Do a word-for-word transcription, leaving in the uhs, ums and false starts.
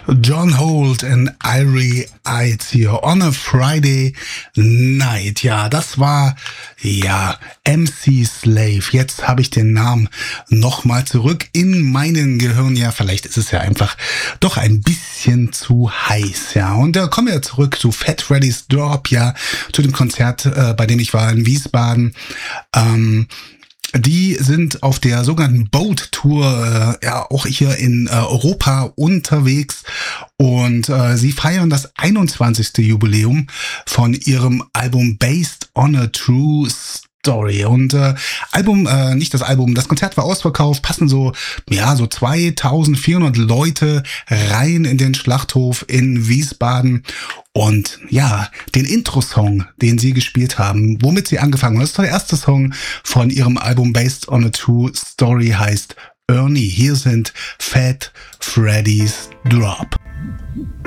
John Holt and Irie Eitz hier on a Friday night. Ja, das war, ja, M C Slave. Jetzt habe ich den Namen nochmal zurück in meinen Gehirn. Ja, vielleicht ist es ja einfach doch ein bisschen zu heiß. Ja, und da kommen wir zurück zu Fat Freddy's Drop, ja, zu dem Konzert, äh, bei dem ich war in Wiesbaden. Ähm, Die sind auf der sogenannten Boat Tour, äh, ja, auch hier in äh, Europa unterwegs, und äh, sie feiern das einundzwanzigste Jubiläum von ihrem Album Based on a True Story. Und äh, Album, äh, nicht das Album, das Konzert war ausverkauft, passen so, ja, so zweitausendvierhundert Leute rein in den Schlachthof in Wiesbaden. Und ja, den Intro-Song, den sie gespielt haben, womit sie angefangen haben, das ist der erste Song von ihrem Album Based on a True Story, heißt Ernie. Hier sind Fat Freddy's Drop.